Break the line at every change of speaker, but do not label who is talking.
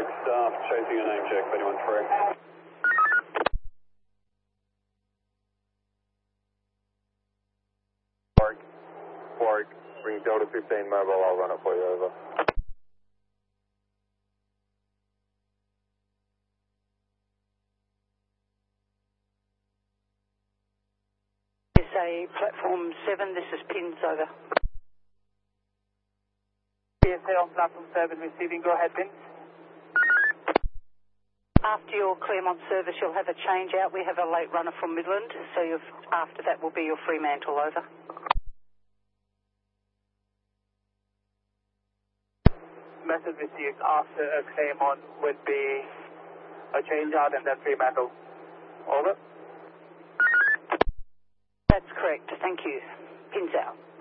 Warwick staff chasing a name check if anyone's free.
Warwick, bring Delta 15 mobile, I'll run it for you, over.
PSA platform 7, this is Pins, over.
PSA on platform 7 receiving, go ahead Pins.
After your Claremont service you'll have a change out. We have a late runner from Midland, so after that will be your Fremantle, over.
Message received after a Claremont would be a change out and then Fremantle. Over.
That's correct, thank you. Pins out.